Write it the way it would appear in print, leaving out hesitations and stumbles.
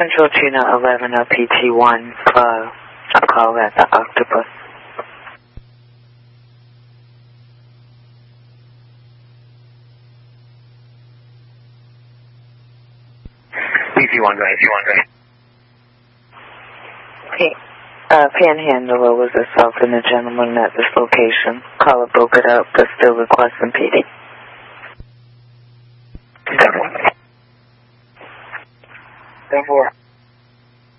Control Chino 11 PT1, I'll call that the Octopus. PT1, go ahead. Panhandler was assaulting a gentleman at this location. Caller broke it up, but still requesting PD. 10-4.